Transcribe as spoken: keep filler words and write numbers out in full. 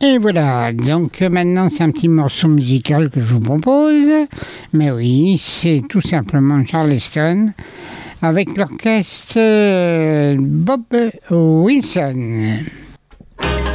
Et voilà, donc maintenant c'est un petit morceau musical que je vous propose. Mais oui, c'est tout simplement Charleston avec l'orchestre Bob Wilson.